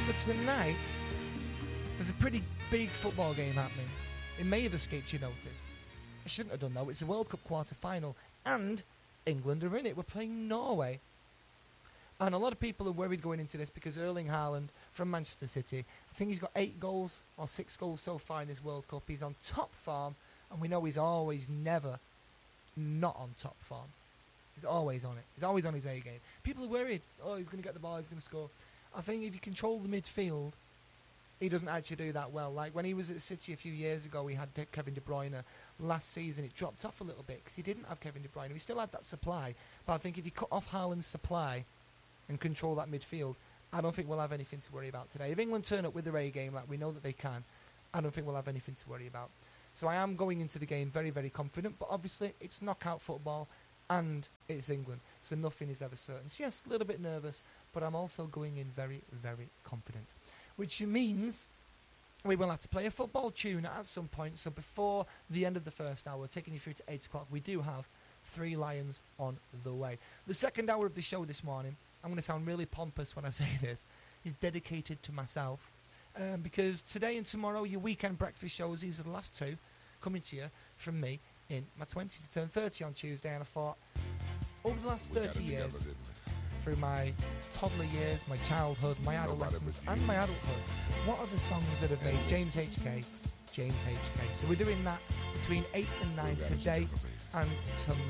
So tonight, there's a pretty big football game happening. It may have escaped you notice. I shouldn't have done though. It's a World Cup quarter-final, and England are in it. We're playing Norway. And a lot of people are worried going into this because Erling Haaland from Manchester City, I think he's got 8 goals or 6 goals so far in this World Cup. He's on top form, and we know he's always never not on top form. He's always on it. He's always on his A game. People are worried, oh, he's going to get the ball, he's going to score. I think if you control the midfield, he doesn't actually do that well. Like when he was at City a few years ago, he had Kevin De Bruyne. Last season, it dropped off a little bit because he didn't have Kevin De Bruyne. He still had that supply. But I think if you cut off Haaland's supply and control that midfield, I don't think we'll have anything to worry about today. If England turn up with their A game like we know that they can, I don't think we'll have anything to worry about. So I am going into the game very, very confident. But obviously, it's knockout football and it's England. So nothing is ever certain. So yes, a little bit nervous, but I'm also going in very, very confident. Which means we will have to play a football tune at some point. So before the end of the first hour, taking you through to 8 o'clock, we do have 3 Lions on the way. The second hour of the show this morning, I'm going to sound really pompous when I say this, is dedicated to myself. Because today and tomorrow, your weekend breakfast shows, these are the last 2, coming to you from me in my 20s to turn 30 on Tuesday. And I thought, over the last 30 years, through my toddler years, my childhood, my adolescence, and my adulthood, what are the songs that have made James HK, James HK? So we're doing that between 8 and 9 today and